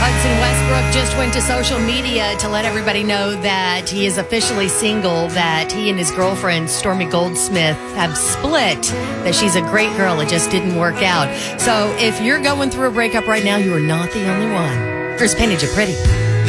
Hudson Westbrook just went to social media to let everybody know that he is officially single, that he and his girlfriend, Stormy Goldsmith, have split, that she's a great girl. It just didn't work out. So if you're going through a breakup right now, you are not the only one. Here's Penny Pretty.